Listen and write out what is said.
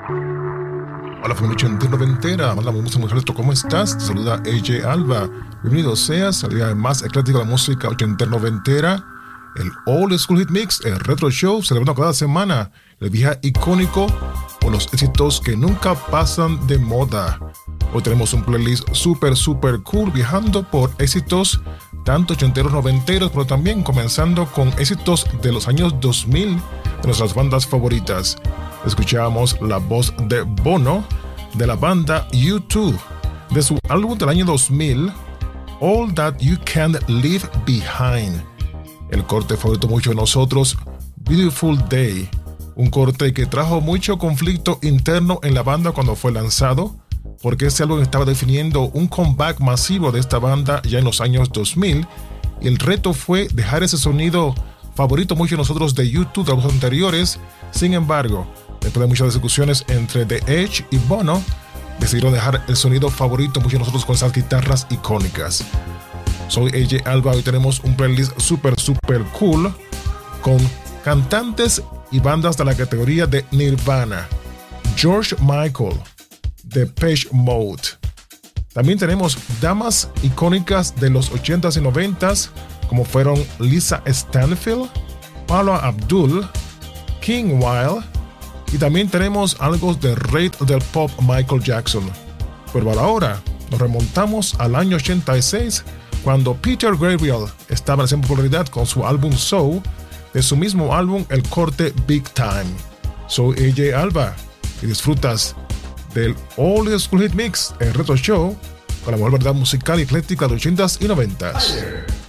Hola familia ochentera noventera, hola mujeres, ¿cómo estás? Te saluda AJ Alba. Bienvenido seas al día más eclético de la música ochentera noventera, el Old School Hit Mix, el Retro Show, celebrando cada semana el viaje icónico con los éxitos que nunca pasan de moda. Hoy tenemos un playlist super cool viajando por éxitos tanto ochenteros, noventeros, pero también comenzando con éxitos de los años 2000 de nuestras bandas favoritas. Escuchábamos la voz de Bono de la banda U2 de su álbum del año 2000, All That You Can Leave Behind. El corte favorito mucho de nosotros, Beautiful Day, un corte que trajo mucho conflicto interno en la banda cuando fue lanzado, porque este álbum estaba definiendo un comeback masivo de esta banda ya en los años 2000, y el reto fue dejar ese sonido favorito mucho de nosotros de U2 de los anteriores. Sin embargo, después de muchas discusiones entre The Edge y Bono, decidieron dejar el sonido favorito mucho de nosotros con esas guitarras icónicas. Soy AJ Alba, hoy tenemos un playlist super cool con cantantes y bandas de la categoría de Nirvana, George Michael, Depeche Mode. También tenemos damas icónicas de los 80s y 90s como fueron Lisa Stanfield, Paula Abdul, King Wild, y también tenemos algo de rey del pop Michael Jackson. Pero para ahora nos remontamos al año 86, cuando Peter Gabriel estaba en popularidad con su álbum So, de su mismo álbum el corte Big Time. Soy AJ Alba y disfrutas del Old School Hit Mix, el Retro Show, con la mejor variedad musical y ecléctica de 80s y 90s.